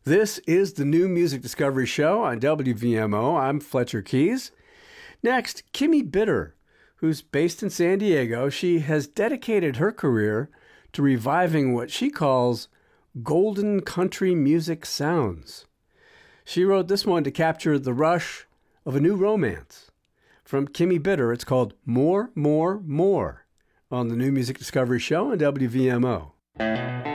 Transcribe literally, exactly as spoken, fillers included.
This is the New Music Discovery Show on W V M O. I'm Fletcher Keys. Next, Kimmy Bitter, who's based in San Diego. She has dedicated her career to reviving what she calls golden country music sounds. She wrote this one to capture the rush of a new romance. From Kimmy Bitter, it's called More, More, More on the New Music Discovery Show on W V M O.